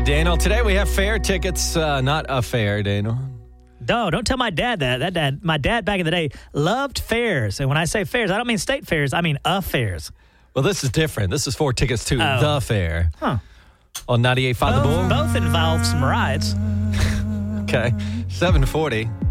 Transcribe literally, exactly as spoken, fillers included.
Daniel. Today we have fair tickets, uh, not a fair, Daniel. No, don't tell my dad that. That dad, my dad back in the day loved fairs. And when I say fairs, I don't mean state fairs. I mean affairs. Well, this is different. This is four tickets to Oh. the fair. Huh. On ninety-eight point five The Bull. Both, both involve some rides. Okay. seven forty.